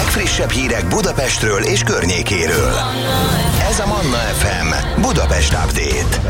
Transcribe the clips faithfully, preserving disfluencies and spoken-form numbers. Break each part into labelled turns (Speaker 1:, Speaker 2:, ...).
Speaker 1: legfrissebb hírek Budapestről és környékéről. Ez a Manna ef em Budapest Update.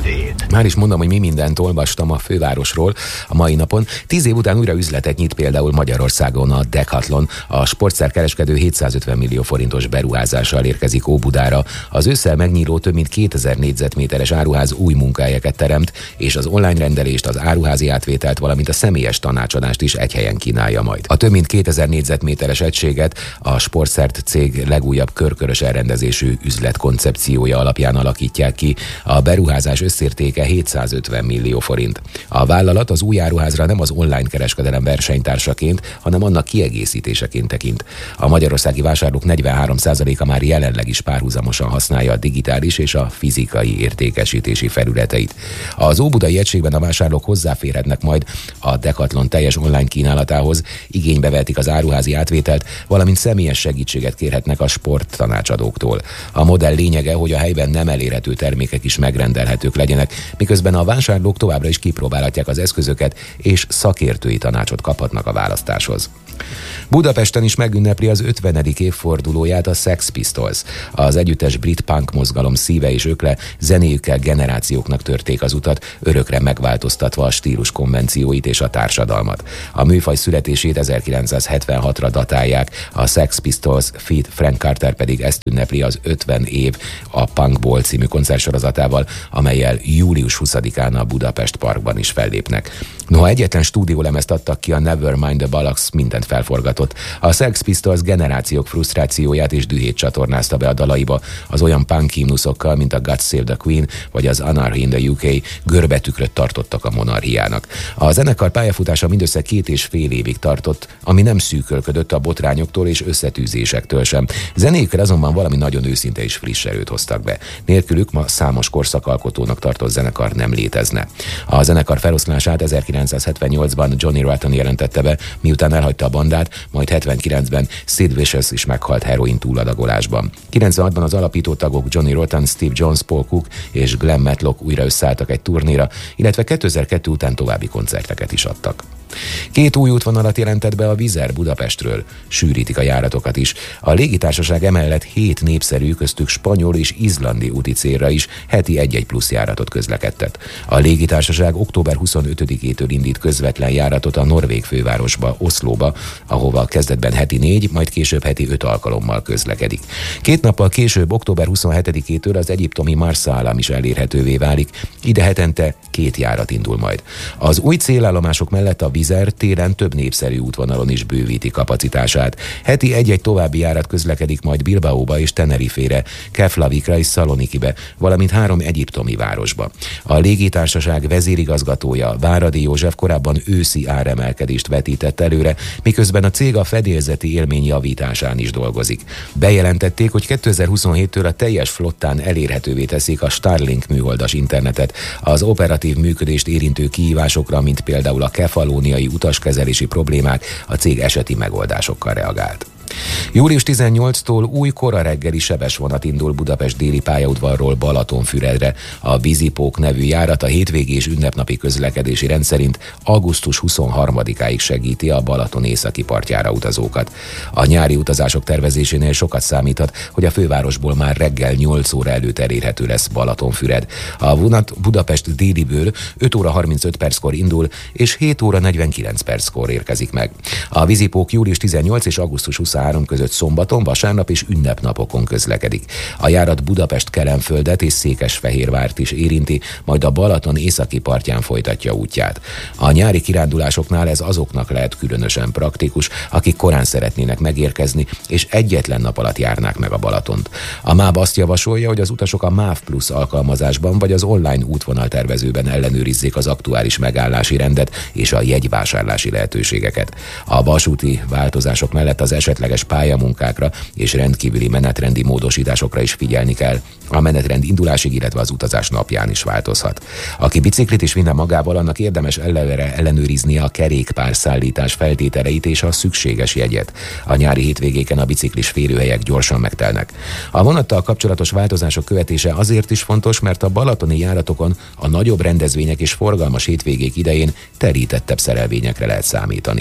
Speaker 2: Már is mondom, hogy mi mindent olvastam a fővárosról a mai napon. Tíz év után újra üzletet nyit például Magyarországon a Decathlon. A sportszerkereskedő hétszázötven millió forintos beruházással érkezik Óbudára. Az ősszel megnyíló több mint kétezer négyzetméteres áruház új munkahelyeket teremt, és az online rendelést, az áruházi átvételt, valamint a személyes tanácsadást is egy helyen kínálja majd. A több mint kétezer négyzetméteres egységet a Sportszert cég legújabb körkörös elrendezésű üzletkoncepciója alapján alakítják ki. A beruházás összértéke hétszázötven millió forint. A vállalat az új áruházra nem az online kereskedelem versenytársaként, hanem annak kiegészítéseként tekint. A magyarországi vásárlók negyvenhárom százaléka már jelenleg is párhuzamosan használja a digitális és a fizikai értékesítési felületeit. Az óbudai egységben a vásárlók hozzáférhetnek majd a Decathlon teljes online kínálatához, igénybe vetik az áruházi átvételt, valamint személyes segítséget kérhetnek a sporttanácsadóktól. A modell lényege, hogy a helyben nem elérhető termékek is megrendelhetők legyenek, miközben a vásárlók továbbra is kipróbálhatják az eszközöket, és szakértői tanácsot kaphatnak a választáshoz. Budapesten is megünnepli az ötvenedik évfordulóját a Sex Pistols. Az együttes brit punk mozgalom szíve és ökle, zenéjükkel generációknak törték az utat, örökre megváltoztatva a stílus konvencióit és a társadalmat. A műfaj születését ezerkilencszázhetvenhatra datálják, a Sex Pistols feat. Frank Carter pedig ezt ünnepli az ötven év a Punkból című koncertsorozatával, amellyel július huszadikán a Budapest Parkban is fellépnek. Noha egyetlen stúdiólemezt adtak ki, a Nevermind the Bollocks mindent felforgatott. A Sex Pistols generációk frusztrációját és dühét csatornázta be a dalaiba, az olyan punk himnuszokkal, mint a God Save the Queen vagy az Anarchy in the U K görbetükröt tartottak a monarchiának. A zenekar pályafutása mindössze két és fél évig tartott, ami nem szűkölködött a botrányoktól és összetűzésektől sem. Zenéjükkel azonban valami nagyon őszinte és friss erőt hoztak be. Nélkülük ma számos korszakalkotónak tartott zenekar nem létezne. A zenekar feloszlását ezerkilencszázhetvennyolcban Johnny Rotten jelentette be, miután elhagyta a bandát, majd hetvenkilencben Sid Vicious is meghalt heroin túladagolásban. kilencvenhatban az alapító tagok Johnny Rotten, Steve Jones, Paul Cook és Glenn Matlock újra összeálltak egy turnéra, illetve kétezer-kettő után további koncerteket is adtak. Két új útvonalat jelentett be a Wizz Air Budapestről, sűrítik a járatokat is. A légitársaság emellett hét népszerű, köztük spanyol és izlandi úti célra is heti egy-egy plusz járatot közlekedtet. A légitársaság október huszonötödikétől indít közvetlen járatot a norvég fővárosba, Oszlóba, ahova kezdetben heti négy, majd később heti öt alkalommal közlekedik. Két nappal később, október huszonhetedikétől az egyiptomi Marsa is elérhetővé válik, ide hetente két járat indul majd. Az új célállomások mellett a Wizz Air télen több népszerű útvonalon is bővíti kapacitását. Heti egy-egy további járat közlekedik majd Bilbaóba és Tenerifére, Keflavikra és Szalonikibe, valamint három egyiptomi városba. A légitársaság vezérigazgatója, Váradi József korábban őszi áremelkedést vetített előre, miközben a cég a fedélzeti élmény javításán is dolgozik. Bejelentették, hogy kétezer-huszonhéttől a teljes flottán elérhetővé teszik a Starlink műholdas internetet. Az operatív működést érintő kihívásokra, mint például a kefalóniai utaskezelési problémák, a cég eseti megoldásokkal reagált. július tizennyolcadikántól új kora reggeli sebesvonat indul Budapest déli pályaudvarról Balatonfüredre. A Vízipók nevű járat a hétvégi és ünnepnapi közlekedési rendszerint augusztus huszonharmadikáig segíti a Balaton északi partjára utazókat. A nyári utazások tervezésénél sokat számíthat, hogy a fővárosból már reggel nyolc óra előtt elérhető lesz Balatonfüred. A vonat Budapest déliből öt óra harmincöt perckor indul, és hét óra negyvenkilenc perckor érkezik meg. A Vízipók július tizennyolc és augusztus huszonhárom között szombaton, vasárnap és ünnepnapokon közlekedik. A járat Budapest-Kelenföldet és Székesfehérvárt is érinti, majd a Balaton északi partján folytatja útját. A nyári kirándulásoknál ez azoknak lehet különösen praktikus, akik korán szeretnének megérkezni, és egyetlen nap alatt járnák meg a Balatont. A MÁV azt javasolja, hogy az utasok a MÁV Plus alkalmazásban vagy az online útvonaltervezőben ellenőrizzék az aktuális megállási rendet és a jegyvásárlási lehetőségeket. A vasúti változások mellett az esetleges pályamunkákra és rendkívüli menetrendi módosításokra is figyelni kell. A menetrend indulásig, illetve az utazás napján is változhat. Aki biciklit is vinne magával, annak érdemes ellenőre ellenőriznie a kerékpárszállítás feltételeit és a szükséges jegyet. A nyári hétvégéken a biciklis férőhelyek gyorsan megtelnek. A vonattal kapcsolatos változások követése azért is fontos, mert a balatoni járatokon a nagyobb rendezvények és forgalmas hétvégék idején terítettebb szerelvényekre lehet számítani.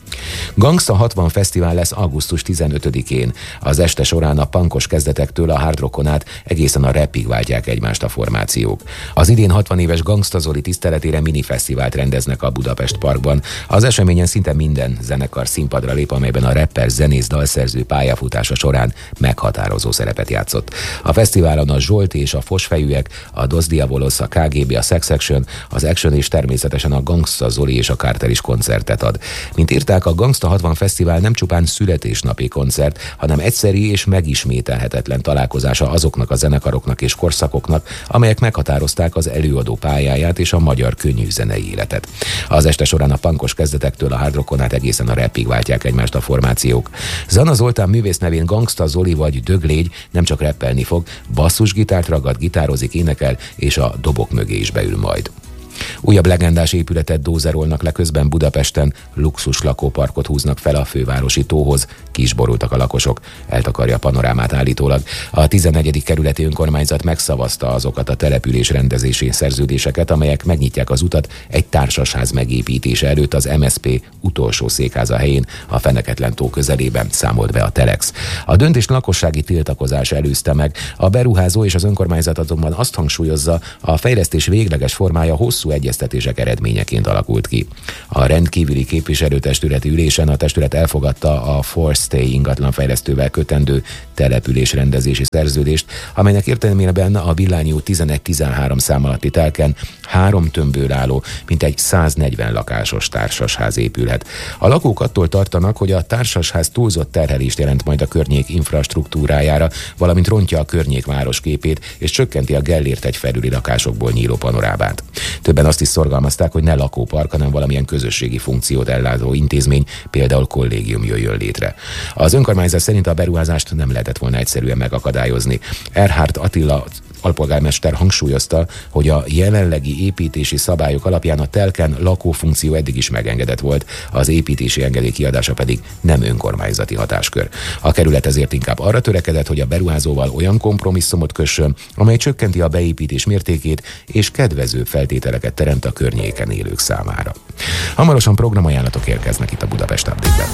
Speaker 2: Gangsta hatvan fesztivál lesz augusztus tizenötödikén. Az este során a punkos kezdetektől a hard rockon át egészen a rapig váltják egymást a formációk. Az idén hatvan éves Gangsta Zoli tiszteletére minifesztivált rendeznek a Budapest Parkban. Az eseményen szinte minden zenekar színpadra lép, amelyben a rapper, zenész, dalszerző pályafutása során meghatározó szerepet játszott. A fesztiválon a Zsolt és a Fosfejűek, a Dos Diabolos, a ká gé bé, a Sex Action, az Action és természetesen a Gangsta Zoli és a Carter is koncertet ad. Mint írták, a Gangsta hatvan fesztivál nem csupán születésnapi koncert, hanem egyszeri és megismételhetetlen találkozása azoknak a zenekaroknak és korszakoknak, amelyek meghatározták az előadó pályáját és a magyar könnyű zenei életet. Az este során a punkos kezdetektől a hard rockon át egészen a rapig váltják egymást a formációk. Zana Zoltán művész nevén Gangsta Zoli vagy Döglégy nem csak rappelni fog, basszusgitárt ragad, gitározik, énekel és a dobok mögé is beül majd. Újabb legendás épületet dózerolnak le, közben Budapesten luxus lakóparkot húznak fel a fővárosi tóhoz. Kisborultak a lakosok, eltakarja a panorámát állítólag. A tizennegyedik kerületi önkormányzat megszavazta azokat a település rendezési szerződéseket, amelyek megnyitják az utat egy társasház megépítése előtt az em es zé pé utolsó székháza helyén, a Feneketlen tó közelében, számolt be a Telex. A döntést lakossági tiltakozás előzte meg. A beruházó és az önkormányzat azonban azt hangsúlyozza, a fejlesztés végleges formája hosszú egyeztetések eredményeként alakult ki. A rendkívüli képviselőtestületi ülésen a testület elfogadta a Forstay ingatlanfejlesztővel kötendő településrendezési szerződést, amelynek értelmében a Villányi út tizenegy tizenhárom szám alatti telken három tömbből álló, mintegy száznegyven lakásos társasház épülhet. A lakók attól tartanak, hogy a társasház túlzott terhelést jelent majd a környék infrastruktúrájára, valamint rontja a környék városképét és csökkenti a Gellért egy felüli lakásokból nyíló panorámát. Többen azt is szorgalmazták, hogy ne lakópark, hanem valamilyen közösségi funkciót ellátó intézmény, például kollégium jöjjön létre. Az önkormányzat szerint a beruházást nem lehetett volna egyszerűen megakadályozni. Erhard Attila alpolgármester hangsúlyozta, hogy a jelenlegi építési szabályok alapján a telken lakófunkció eddig is megengedett volt, az építési engedély kiadása pedig nem önkormányzati hatáskör. A kerület ezért inkább arra törekedett, hogy a beruházóval olyan kompromisszumot kössön, amely csökkenti a beépítés mértékét és kedvező feltételeket teremt a környéken élők számára. Hamarosan programajánlatok érkeznek itt a Budapest Update-ben.